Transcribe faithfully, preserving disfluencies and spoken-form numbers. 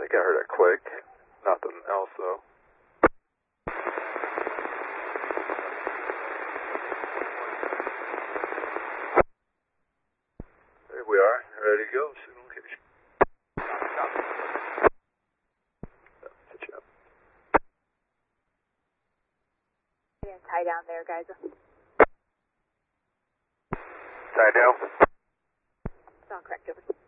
think I heard a click. Nothing else though. There we are. Ready to go. Signal location. Tie down there, guys. Tie down. It's all correct. Over.